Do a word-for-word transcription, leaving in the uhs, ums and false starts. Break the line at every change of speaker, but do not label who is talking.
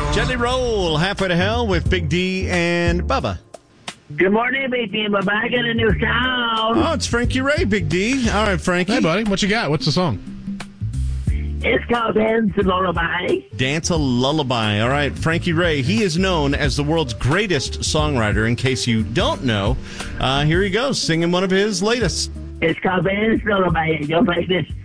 Gently Roll, Halfway to Hell with Big D and Bubba.
Good morning, Big D. We're back in a new sound.
Oh, it's Frankie Ray, Big D. All right, Frankie.
Hey, buddy. What you got? What's the song?
It's called Dance a Lullaby.
Dance a Lullaby. All right, Frankie Ray. He is known as the world's greatest songwriter. In case you don't know, uh, here he goes, singing one of his latest.
It's called Dance a Lullaby. You'll like this.